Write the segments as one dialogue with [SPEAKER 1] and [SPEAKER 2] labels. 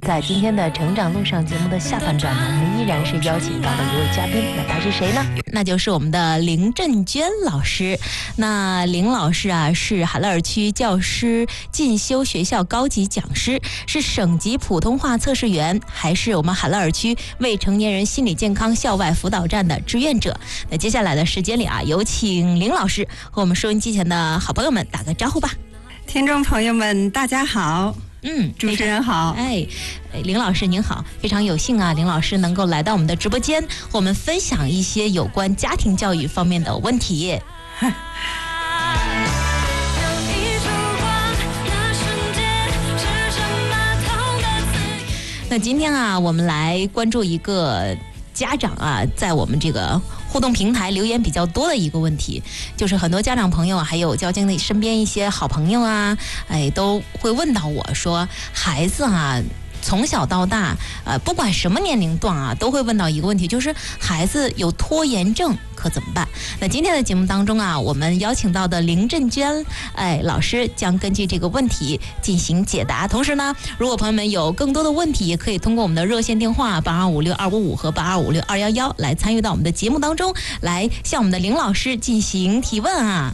[SPEAKER 1] 在今天的成长路上节目的下半段呢，我们依然是邀请到了一位嘉宾，那他是谁呢？那就是我们的林振娟老师。那林老师啊，是海乐尔区教师进修学校高级讲师，是省级普通话测试员，还是我们海乐尔区未成年人心理健康校外辅导站的志愿者。那接下来的时间里啊，有请林老师和我们收音机前的好朋友们打个招呼吧。
[SPEAKER 2] 听众朋友们，大家好。主持人好。
[SPEAKER 1] 林老师您好，非常有幸啊，林老师能够来到我们的直播间，和我们分享一些有关家庭教育方面的问题。那今天啊，我们来关注一个家长啊，在我们这个互动平台留言比较多的一个问题，就是很多家长朋友还有交经的身边一些好朋友啊，都会问到我说，孩子啊从小到大，不管什么年龄段啊，都会问到一个问题，就是孩子有拖延症可怎么办？那今天的节目当中啊，我们邀请到的林振娟老师将根据这个问题进行解答。同时呢，如果朋友们有更多的问题，也可以通过我们的热线电话8256-255和8256-211来参与到我们的节目当中，来向我们的林老师进行提问啊。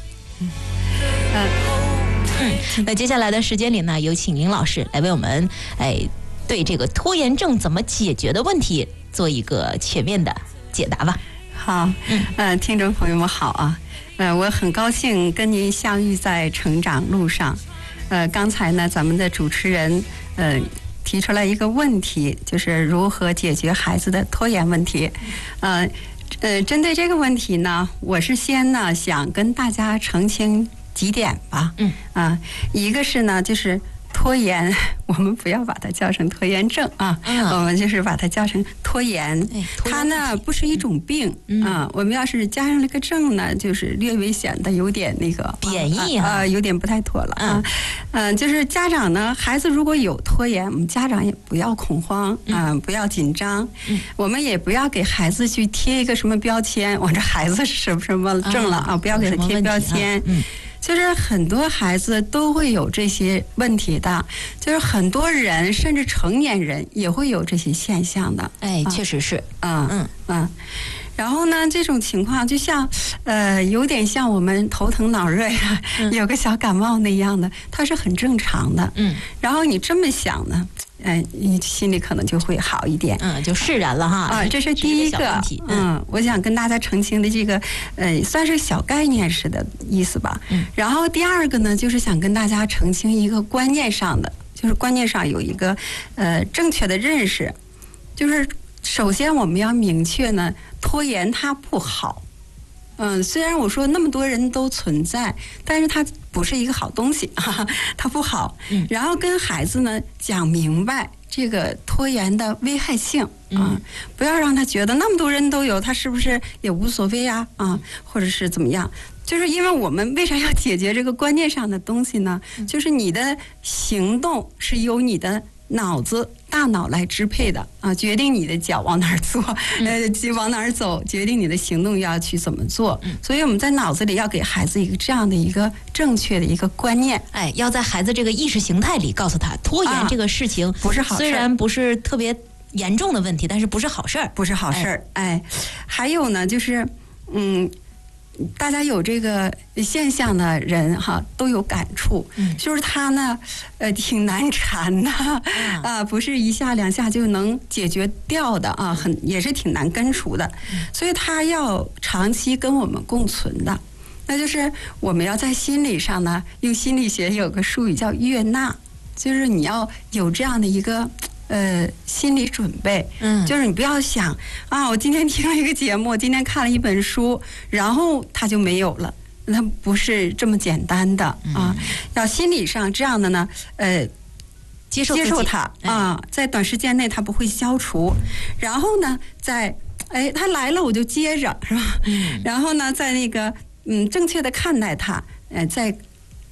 [SPEAKER 1] 那接下来的时间里呢，有请林老师来为我们对这个拖延症怎么解决的问题做一个全面的解答吧。
[SPEAKER 2] 好，听众朋友们好啊，我很高兴跟您相遇在成长路上。刚才呢，咱们的主持人提出来一个问题，就是如何解决孩子的拖延问题。针对这个问题呢，我是先呢想跟大家澄清几点吧。一个是呢，就是拖延，我们不要把它叫成拖延症啊，我们就是把它叫成拖延。它呢不是一种病啊，我们要是加上了个症呢，就是略微显得有点那个
[SPEAKER 1] 贬义
[SPEAKER 2] 有点不太妥了啊。就是家长呢，孩子如果有拖延，我们家长也不要恐慌不要紧张，我们也不要给孩子去贴一个什么标签，我这孩子是什么症了啊，不要给他贴标签。就是很多孩子都会有这些问题的，就是很多人甚至成年人也会有这些现象的。
[SPEAKER 1] 确实是。
[SPEAKER 2] 然后呢，这种情况就像有点像我们头疼脑热呀，有个小感冒那样的，它是很正常的。然后你这么想呢，你心里可能就会好一点。
[SPEAKER 1] 就释然了哈。
[SPEAKER 2] 这是第一个。我想跟大家澄清的这个算是小概念式的意思吧。然后第二个呢，就是想跟大家澄清一个观念上的，就是观念上有一个正确的认识，就是首先我们要明确呢，拖延它不好。虽然我说那么多人都存在，但是它不是一个好东西，它不好。然后跟孩子呢讲明白这个拖延的危害性不要让他觉得那么多人都有，他是不是也无所谓啊或者是怎么样。就是因为我们为啥要解决这个观念上的东西呢？就是你的行动是由你的大脑来支配的决定你的脚往哪儿坐，往哪儿走，决定你的行动要去怎么做。所以我们在脑子里要给孩子一个这样的一个正确的一个观念。
[SPEAKER 1] 要在孩子这个意识形态里告诉他，拖延这个事情
[SPEAKER 2] 不是好事，
[SPEAKER 1] 虽然不是特别严重的问题，但是不是好事儿，
[SPEAKER 2] 不是好事儿。还有呢，就是大家有这个现象的人都有感触，就是他呢挺难缠的不是一下两下就能解决掉的也是挺难根除的，所以他要长期跟我们共存的。那就是我们要在心理上呢，用心理学有个术语叫悦纳，就是你要有这样的一个心理准备。就是你不要想我今天听了一个节目，我今天看了一本书，然后它就没有了，那不是这么简单的要心理上这样的呢接受它在短时间内它不会消除，然后呢它来了我就接着，是吧？然后呢在那个正确的看待它，再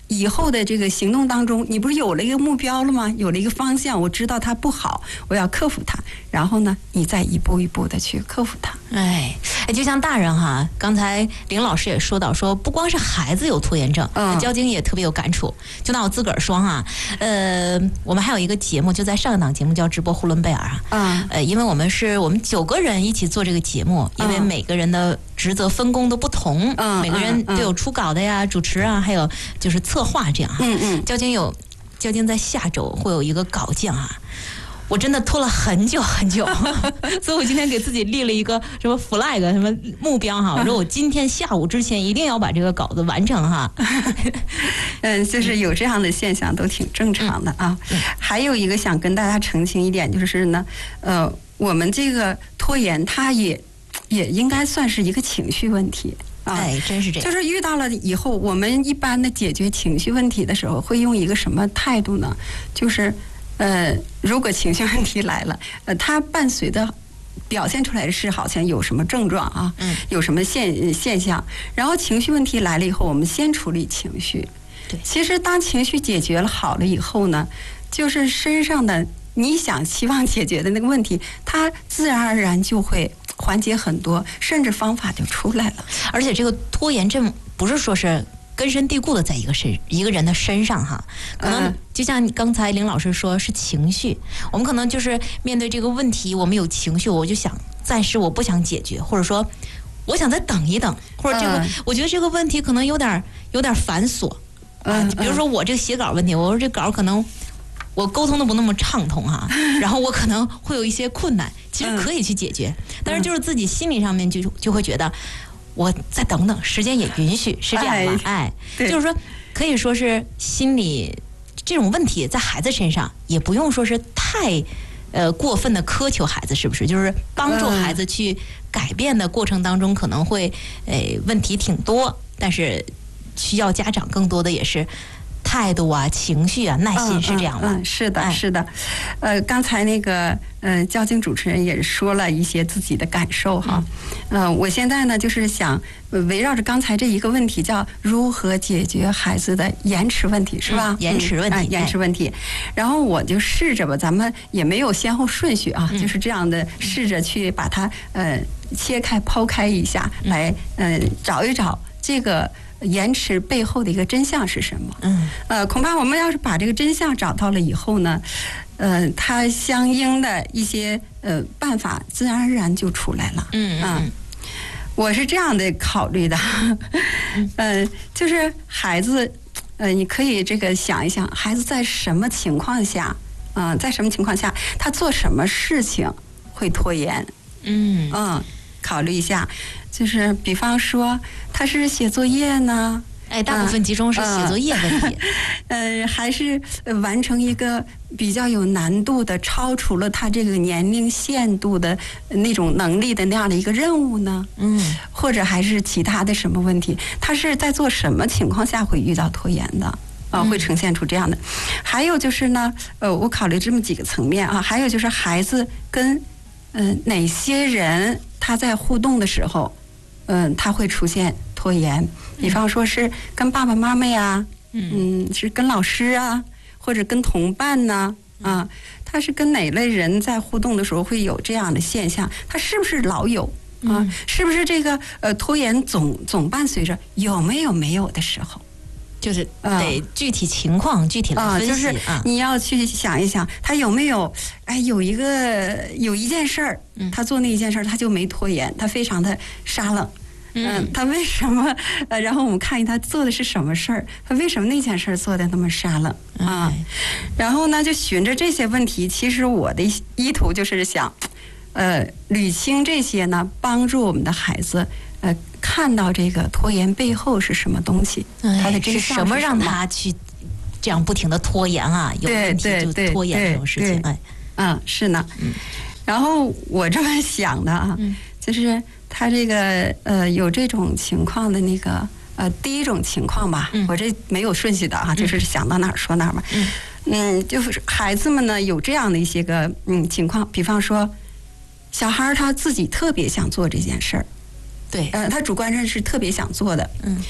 [SPEAKER 2] 以后的这个行动当中，你不是有了一个目标了吗？有了一个方向，我知道它不好，我要克服它。然后呢，你再一步一步的去克服它。
[SPEAKER 1] 就像大人哈，刚才林老师也说到，说不光是孩子有拖延症，交警也特别有感触。就拿我自个儿说哈，我们还有一个节目，就在上一档节目叫直播呼伦贝尔因为我们9个人一起做这个节目，因为每个人的职责分工都不同，每个人都有出稿的呀、主持啊，还有就是策划这样哈。交警在下周会有一个稿件啊。我真的拖了很久很久，所以我今天给自己立了一个什么 flag 什么目标哈，我说我今天下午之前一定要把这个稿子完成哈。
[SPEAKER 2] 就是有这样的现象都挺正常的啊。还有一个想跟大家澄清一点，就是呢，我们这个拖延它也应该算是一个情绪问题。
[SPEAKER 1] 真是这样。
[SPEAKER 2] 就是遇到了以后，我们一般的解决情绪问题的时候，会用一个什么态度呢？就是如果情绪问题来了，它伴随的表现出来的是好像有什么症状啊，有什么现象。然后情绪问题来了以后，我们先处理情绪。
[SPEAKER 1] 对，
[SPEAKER 2] 其实当情绪解决了好了以后呢，就是身上的你希望解决的那个问题，它自然而然就会缓解很多，甚至方法就出来了。
[SPEAKER 1] 而且这个拖延症不是说是根深蒂固的在一个人的身上哈，可能就像刚才林老师说是情绪，我们可能就是面对这个问题，我们有情绪，我就想暂时我不想解决，或者说我想再等一等，或者我觉得这个问题可能有点繁琐比如说我这个写稿问题，我说这稿可能我沟通的不那么畅通哈，然后我可能会有一些困难，其实可以去解决，但是就是自己心理上面就会觉得。我再等等，时间也允许，是这样吗？就是说，可以说是心理这种问题，在孩子身上也不用说是太过分的苛求孩子，是不是？就是帮助孩子去改变的过程当中，可能会问题挺多，但是需要家长更多的也是。态度啊，情绪啊，耐心，是这样吗？
[SPEAKER 2] 是的，是的。刚才那个交警主持人也说了一些自己的感受哈。我现在呢就是想围绕着刚才这一个问题，叫如何解决孩子的延迟问题，是吧？
[SPEAKER 1] 延迟问题。
[SPEAKER 2] 然后我就试着吧，咱们也没有先后顺序啊，就是这样的试着去把它切开、抛开一下，来找一找这个。延迟背后的一个真相是什么？恐怕我们要是把这个真相找到了以后呢，它相应的一些办法自然而然就出来了。我是这样的考虑的，就是孩子，你可以这个想一想，孩子在什么情况下，他做什么事情会拖延？考虑一下。就是比方说他是写作业呢，
[SPEAKER 1] 大部分集中是写作业问题，
[SPEAKER 2] 还是完成一个比较有难度的、超出了他这个年龄限度的那种能力的那样的一个任务呢？或者还是其他的什么问题？他是在做什么情况下会遇到拖延的？会呈现出这样的。还有就是呢，我考虑这么几个层面啊，还有就是孩子跟哪些人他在互动的时候。他会出现拖延，比方说是跟爸爸妈妈呀，是跟老师啊，或者跟同伴呢，他是跟哪类人在互动的时候会有这样的现象？他是不是老有啊？是不是这个拖延总伴随着有没有的时候？
[SPEAKER 1] 就是得具体情况具体来分析
[SPEAKER 2] 就是你要去想一想，他有没有有一件事儿，他做那一件事儿他就没拖延，他非常的沙冷。他为什么？然后我们看他做的是什么事儿？他为什么那件事儿做的那么沙冷啊？然后呢，就循着这些问题，其实我的意图就是想，捋清这些呢，帮助我们的孩子，看到这个拖延背后是什么东西，他的真相
[SPEAKER 1] 是什么，让他去这样不停的拖延啊？有问题就拖延这种事情，
[SPEAKER 2] 是呢。然后我这么想的啊，就是他这个有这种情况的那个第一种情况吧，我这没有顺序的啊，就是想到哪儿说哪儿吧。就是孩子们呢有这样的一些个情况，比方说小孩他自己特别想做这件事儿，
[SPEAKER 1] 对，
[SPEAKER 2] 他主观上是特别想做的，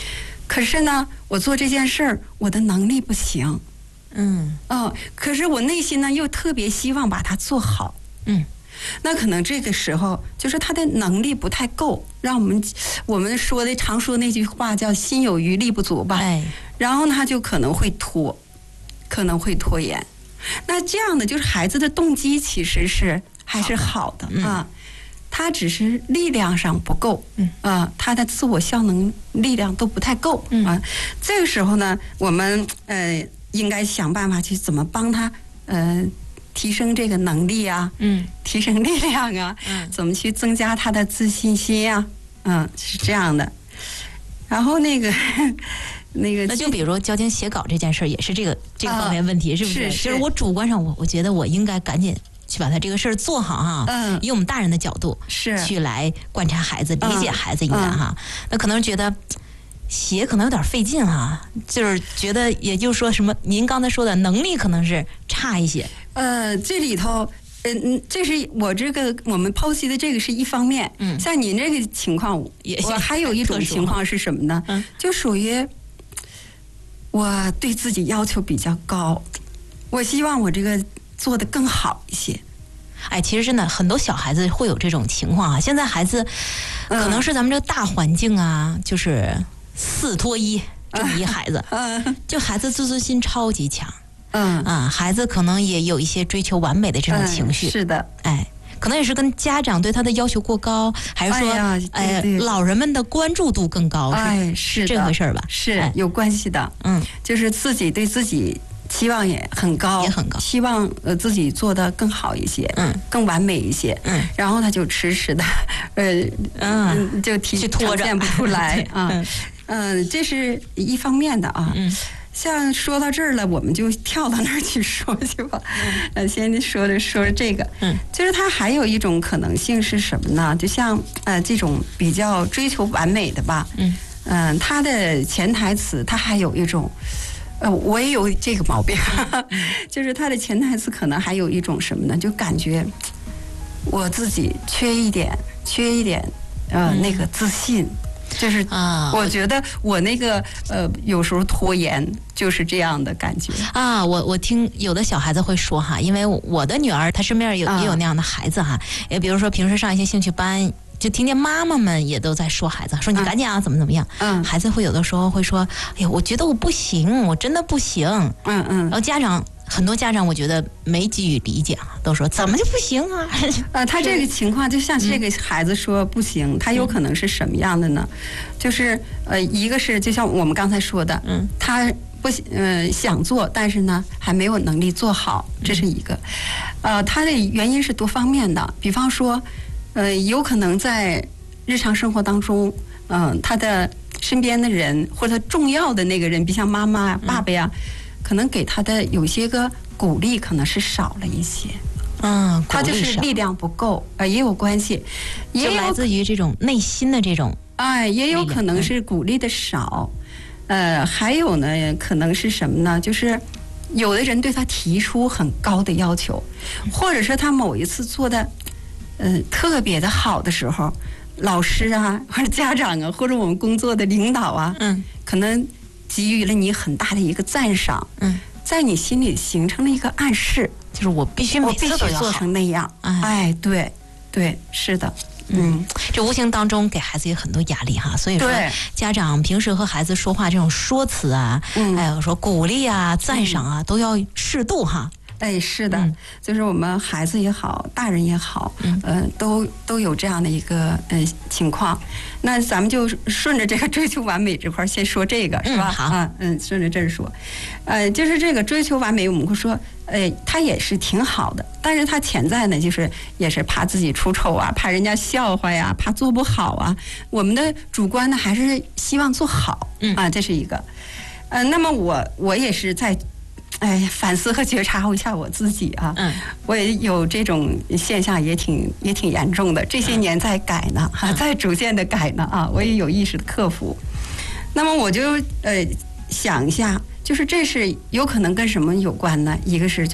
[SPEAKER 2] 可是呢，我做这件事儿，我的能力不行。可是我内心呢又特别希望把它做好。那可能这个时候就是他的能力不太够，让我们说的常说那句话叫心有余力不足吧。然后呢，他就可能会拖延。那这样的就是孩子的动机其实是还是好的啊，他只是力量上不够，他的自我效能力量都不太够啊。这个时候呢，我们应该想办法去怎么帮他提升这个能力啊，提升力量啊，怎么去增加他的自信心啊，是这样的。然后那个，
[SPEAKER 1] 那就比如说交警写稿这件事儿，也是这个方面问题，是不是？就是我主观上，我觉得我应该赶紧去把他这个事儿做好哈。以我们大人的角度去来观察孩子、理解孩子，应该哈。那可能觉得写可能有点费劲哈，就是觉得，也就是说什么，您刚才说的能力可能是差一些。
[SPEAKER 2] 这里头。这是我们剖析的这个是一方面。像您这个情况，我还有一种情况是什么呢？就属于我对自己要求比较高，我希望我这个做得更好一些。
[SPEAKER 1] 其实真的很多小孩子会有这种情况啊。现在孩子可能是咱们这个大环境啊，就是4拖1这么一孩子，就孩子自尊心超级强。孩子可能也有一些追求完美的这种情绪。
[SPEAKER 2] 是的，
[SPEAKER 1] 可能也是跟家长对他的要求过高，还是说，老人们的关注度更高，
[SPEAKER 2] 是
[SPEAKER 1] 这回事儿吧？
[SPEAKER 2] 是有关系的。就是自己对自己期望也很高，希望自己做得更好一些，更完美一些，然后他就迟迟的，就
[SPEAKER 1] 拖着
[SPEAKER 2] 呈现不出来啊。这是一方面的啊。像说到这儿了，我们就跳到那儿去说去吧。先说这个，就是它还有一种可能性是什么呢？就像这种比较追求完美的吧，它的潜台词，它还有一种，我也有这个毛病，就是它的潜台词可能还有一种什么呢？就感觉我自己缺一点那个自信。就是我觉得我那个有时候拖延就是这样的感觉
[SPEAKER 1] 啊。我听有的小孩子会说哈，因为我的女儿她身边也有那样的孩子哈，也比如说平时上一些兴趣班，就听见妈妈们也都在说孩子，说你赶紧啊，怎么样。孩子会有的时候会说，哎呀，我觉得我不行，我真的不行。然后很多家长我觉得没给予理解，都说怎么就不行啊？
[SPEAKER 2] 他这个情况就像这个孩子说不行，他有可能是什么样的呢？就是一个是就像我们刚才说的，他不想做，但是呢还没有能力做好，这是一个。他的原因是多方面的，比方说，有可能在日常生活当中，他的身边的人或者重要的那个人，比如像妈妈、爸爸呀。可能给他的有些个鼓励可能是少了一些，他就是力量不够，也有关系，
[SPEAKER 1] 也来自于这种内心的这种，
[SPEAKER 2] 也有可能是鼓励的少，还有呢，可能是什么呢？就是有的人对他提出很高的要求，或者是他某一次做的，特别的好的时候，老师啊，或者家长啊，或者我们工作的领导啊，可能。给予了你很大的一个赞赏，在你心里形成了一个暗示，
[SPEAKER 1] 就是我必须每次都要
[SPEAKER 2] 做成那样。对，是的，
[SPEAKER 1] 这无形当中给孩子也很多压力哈。所以说，家长平时和孩子说话这种说辞啊，还有说鼓励啊、赞赏啊，都要适度哈。
[SPEAKER 2] 是的，就是我们孩子也好，大人也好，都有这样的一个情况。那咱们就顺着这个追求完美这块先说这个，是吧？
[SPEAKER 1] 好，
[SPEAKER 2] 顺着这儿说，就是这个追求完美，我们会说，他也是挺好的，但是他潜在呢，就是也是怕自己出丑啊，怕人家笑话呀，怕做不好啊。我们的主观呢，还是希望做好，这是一个。那么我也是在。反思和觉察一下我自己啊，我也有这种现象，也挺严重的。这些年在改呢，在逐渐的改呢啊，我也有意识的克服。那么我就想一下，就是这是有可能跟什么有关呢？一个是就是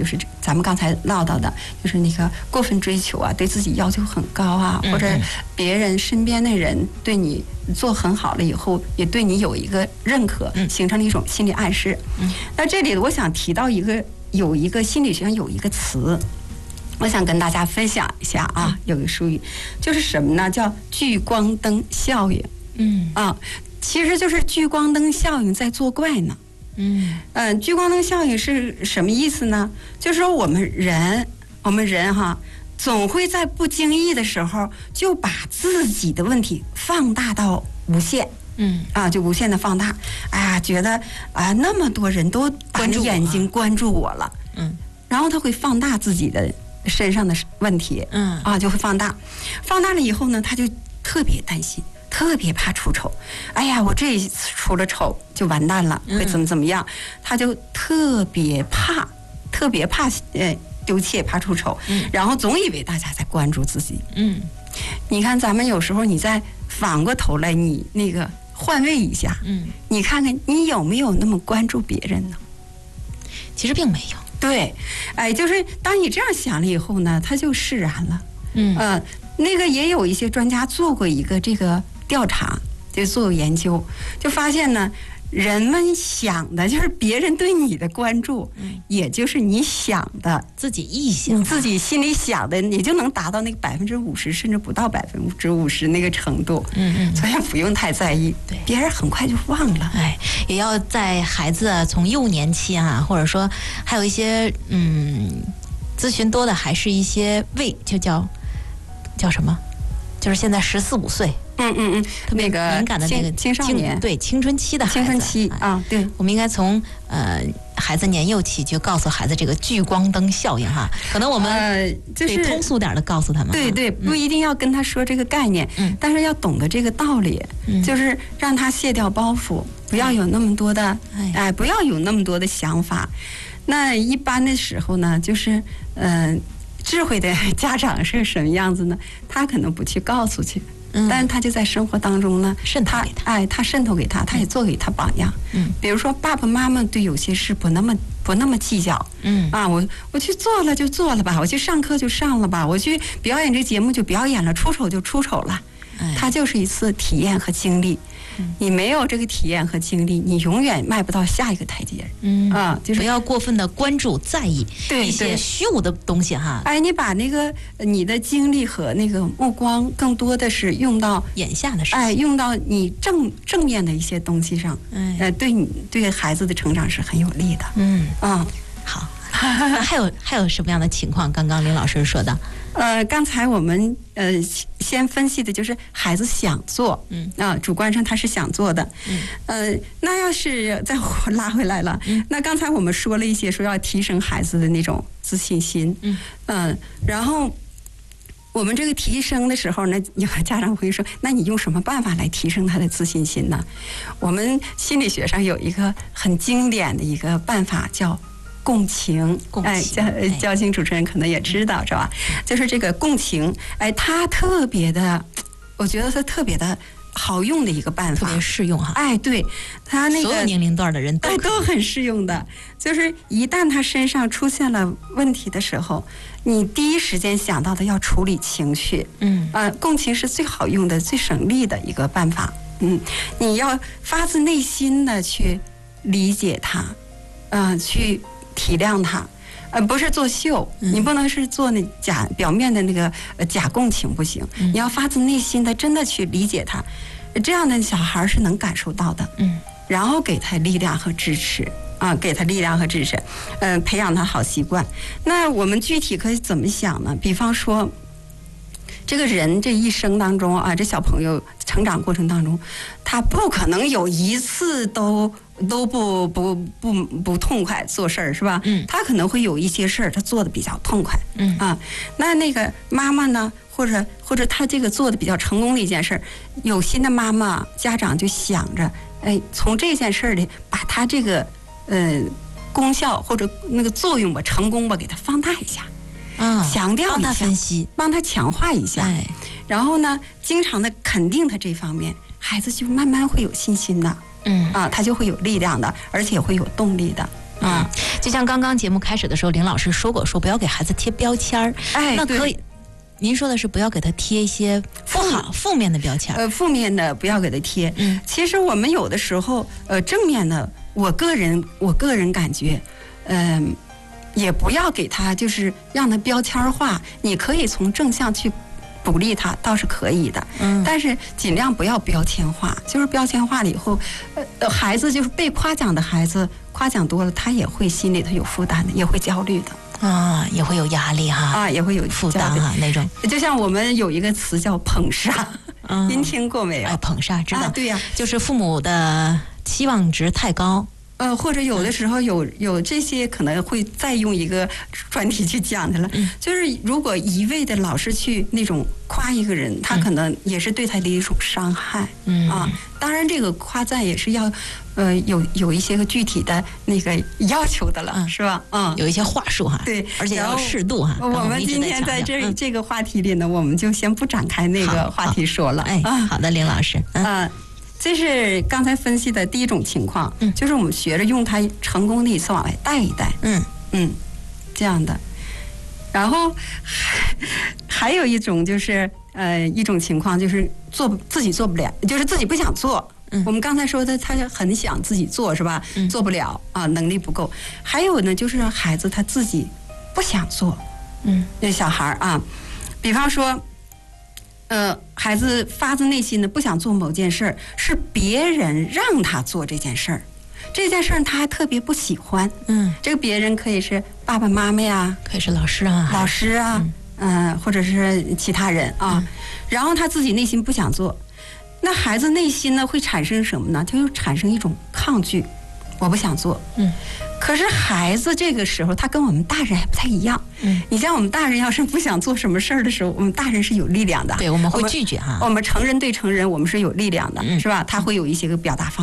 [SPEAKER 2] 咱们刚才唠叨的，就是那个过分追求啊，对自己要求很高啊，或者别人身边的人对你做很好了以后，也对你有一个认可，形成了一种心理暗示。那这里我想提到有一个心理学上有一个词，我想跟大家分享一下啊，有个术语，就是什么呢？叫聚光灯效应。其实就是聚光灯效应在作怪呢。聚光灯效应是什么意思呢？就是说我们人哈，总会在不经意的时候就把自己的问题放大到无限。就无限的放大。哎呀，觉得啊，那么多人都把眼睛关注我了。然后他会放大自己的身上的问题。就会放大了以后呢，他就特别担心。特别怕出丑，哎呀，我这一次出了丑就完蛋了，会怎么样？他就特别怕丢怯，怕出丑，然后总以为大家在关注自己。你看咱们有时候你再反过头来，你那个换位一下，你看看你有没有那么关注别人呢？
[SPEAKER 1] 其实并没有。
[SPEAKER 2] 对，就是当你这样想了以后呢，他就释然了。那个也有一些专家做过一个这个调查，就做过研究，就发现呢，人们想的就是别人对你的关注，也就是你想的
[SPEAKER 1] 自己臆想，
[SPEAKER 2] 你自己心里想的，也就能达到那个50%，甚至不到50%那个程度。所以不用太在意，对，别人很快就忘了。
[SPEAKER 1] 也要在孩子从幼年期啊，或者说还有一些咨询多的，还是一些就叫什么？就是现在14、15岁。特别敏感的那个
[SPEAKER 2] 青少年，
[SPEAKER 1] 对青春期的孩子，
[SPEAKER 2] 青春期对，
[SPEAKER 1] 我们应该从孩子年幼期就告诉孩子这个聚光灯效应哈，可能我们
[SPEAKER 2] 就是
[SPEAKER 1] 通俗点的告诉他们，
[SPEAKER 2] 对，不一定要跟他说这个概念，但是要懂得这个道理，就是让他卸掉包袱，不要有那么多的不要有那么多的想法。那一般的时候呢，就是智慧的家长是什么样子呢？他可能不去告诉去。但是他就在生活当中呢，他渗透给他，他也做给他榜样。比如说爸爸妈妈对有些事不那么计较。我去做了就做了吧，我去上课就上了吧，我去表演这节目就表演了，出丑就出丑了。它就是一次体验和经历。你没有这个体验和经历，你永远迈不到下一个台阶。
[SPEAKER 1] 就是不要过分的关注在意一些虚无的东西哈。
[SPEAKER 2] 你把那个你的精力和那个目光更多的是用到
[SPEAKER 1] 眼下的事情，
[SPEAKER 2] 用到你正面的一些东西上。对孩子的成长是很有利的。
[SPEAKER 1] 好。还有什么样的情况？刚刚林老师说的。
[SPEAKER 2] 刚才我们先分析的就是孩子想做，主观上他是想做的，那要是再拉回来了，那刚才我们说了一些，说要提升孩子的那种自信心，然后我们这个提升的时候呢，有的家长会说，那你用什么办法来提升他的自信心呢？我们心理学上有一个很经典的一个办法叫共情，交警主持人可能也知道，是吧？就是这个共情，它特别的，我觉得它特别的好用的一个办法，
[SPEAKER 1] 特别适用哈。
[SPEAKER 2] 对，它那个
[SPEAKER 1] 所有年龄段的人
[SPEAKER 2] 都很适用的。就是一旦他身上出现了问题的时候，你第一时间想到的要处理情绪。共情是最好用的、最省力的一个办法。你要发自内心的去理解他，去体谅他，不是作秀，你不能是做那表面的那个假共情，不行。你要发自内心的真的去理解他，这样的小孩是能感受到的。然后给他力量和支持。培养他好习惯。那我们具体可以怎么想呢？比方说，这个人这一生当中这小朋友成长过程当中，他不可能有一次都不痛快做事儿，是吧？他可能会有一些事儿他做的比较痛快。那个妈妈呢，或者他这个做的比较成功的一件事儿，有心的妈妈家长就想着，从这件事儿里把他这个功效或者那个作用吧、成功吧，给他放大一下。强调一下，
[SPEAKER 1] 帮他分析，
[SPEAKER 2] 帮他强化一下，然后呢，经常的肯定他这方面，孩子就慢慢会有信心的，他就会有力量的，而且会有动力的。
[SPEAKER 1] 就像刚刚节目开始的时候，林老师说过，说不要给孩子贴标签儿。那可以，您说的是不要给他贴一些负面的标签。
[SPEAKER 2] 负面的不要给他贴。其实我们有的时候，正面的，我个人感觉，也不要给他就是让他标签化。你可以从正向去鼓励他，倒是可以的。但是尽量不要标签化，就是标签化了以后，孩子就是被夸奖的孩子，夸奖多了，他也会心里头有负担的，也会焦虑的。
[SPEAKER 1] 也会有压力哈，
[SPEAKER 2] 也会有
[SPEAKER 1] 负担哈那种。
[SPEAKER 2] 就像我们有一个词叫捧杀，您听过没有？
[SPEAKER 1] 捧杀知道，
[SPEAKER 2] 对呀，
[SPEAKER 1] 就是父母的期望值太高。
[SPEAKER 2] 或者有的时候有这些可能会再用一个专题去讲的了。就是如果一味的老是去那种夸一个人，他可能也是对他的一种伤害。当然这个夸赞也是要有一些个具体的那个要求的了，是吧？
[SPEAKER 1] 有一些话术哈，
[SPEAKER 2] 对，
[SPEAKER 1] 而且要适度哈。
[SPEAKER 2] 我们今天在这个话题里呢，我们就先不展开那个话题说了。
[SPEAKER 1] 好的，林老师。
[SPEAKER 2] 这是刚才分析的第一种情况，就是我们学着用它成功的一次往外带一带，这样的。然后还有一种就是一种情况就是自己做不了，就是自己不想做。我们刚才说的，他很想自己做是吧？做不了能力不够。还有呢，就是孩子他自己不想做，那小孩比方说。孩子发自内心的不想做某件事儿，是别人让他做这件事儿，这件事儿他还特别不喜欢。这个别人可以是爸爸妈妈呀，
[SPEAKER 1] 可以是老师啊，
[SPEAKER 2] 或者是其他人然后他自己内心不想做，那孩子内心呢会产生什么呢？他就产生一种抗拒，我不想做。可是孩子这个时候，他跟我们大人还不太一样。你像我们大人要是不想做什么事儿的时候，我们大人是有力量的。
[SPEAKER 1] 对，我们会拒绝哈。
[SPEAKER 2] 我们成人对成人，我们是有力量的，是吧？他会有一些个表达方式。